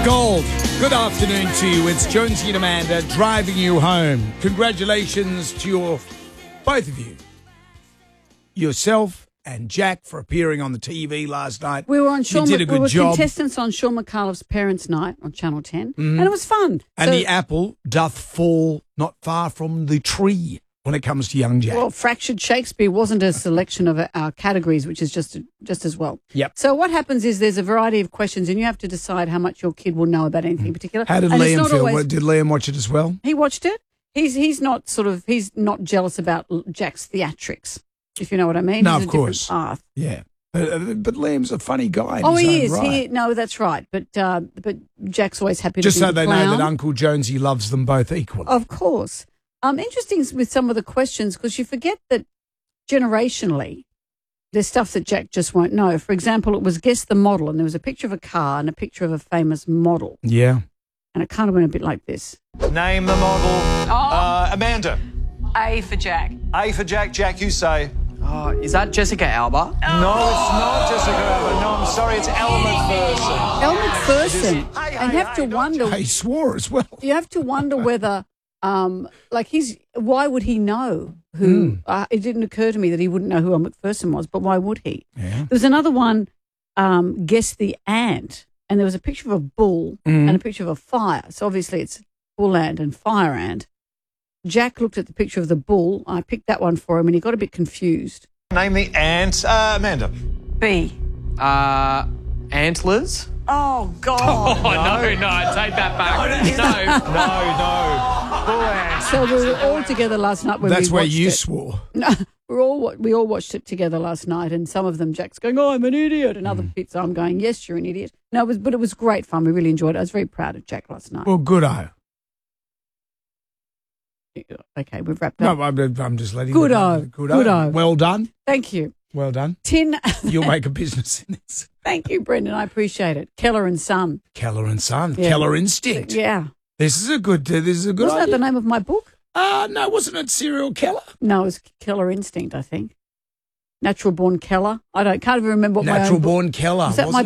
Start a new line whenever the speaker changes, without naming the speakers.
Gold, good afternoon to you. It's Jonesy and Amanda driving you home. Congratulations to both of you, yourself and Jack, for appearing on the TV last night.
We were on Sean.
You did a good job.
We were contestants on Sean McAuliffe's Parents' Night on Channel 10, and it was fun.
And the apple doth fall not far from the tree when it comes to young Jack.
Well, Fractured Shakespeare wasn't a selection of our categories, which is just as well.
Yep.
So what happens is there's a variety of questions, and you have to decide how much your kid will know about anything in particular.
How did
And it's
Liam
not
feel?
always-
Did Liam watch it as well?
He watched it. He's not jealous about Jack's theatrics, if you know what I mean.
No,
He's
of
a different
course.
path.
Yeah. But Liam's a funny guy. in
Oh,
his
he
own
is.
right.
No, that's right. But Jack's always happy
Just
to
so
be the
they
clown.
know that Uncle Jonesy loves them both equally.
Of course. Interesting with some of the questions, because you forget that generationally there's stuff that Jack just won't know. For example, it was guess the model, and there was a picture of a car and a picture of a famous model.
Yeah.
And it kind of went a bit like this.
Name the model. Amanda.
A for Jack.
A for Jack. Jack, you say.
Is that Jessica Alba?
No, it's not Jessica Alba. No, I'm sorry, it's Elle Macpherson.
Elle Macpherson. And you have to wonder.
He swore as well.
You have to wonder whether, why would he know who? It didn't occur to me that he wouldn't know who Elle Macpherson was, but why would he?
Yeah.
There was another one, guess the ant, and there was a picture of a bull and a picture of a fire. So obviously it's bull ant and fire ant. Jack looked at the picture of the bull. I picked that one for him, and he got a bit confused.
Name the ant. Amanda.
B.
Antlers?
Oh, God.
Oh, no, take that back.
No. Bull ant.
So we were all together last night when
That's
we
where
watched
you
it.
swore.
No, we all watched it together last night, and some of them Jack's going, "Oh, I'm an idiot," and other bits I'm going, "Yes, you're an idiot." No, it was great fun. We really enjoyed it. I was very proud of Jack last night.
Well, good-o.
Okay, we've wrapped up.
No, I'm just letting
Good-o.
you know.
Good-o.
Well done.
Thank you,
Well done.
Tin.
You'll make a business in this.
Thank you, Brendan. I appreciate it. Keller and Son.
Keller and Son.
Yeah.
Keller Instinct.
Yeah,
This is a good
wasn't that
idea.
the name of my book?
No, wasn't it Serial Keller?
No, it was Keller Instinct. I think. Natural Born Keller. Can't even remember what my own
Natural
book-
Born Keller.
Is that
wasn't
my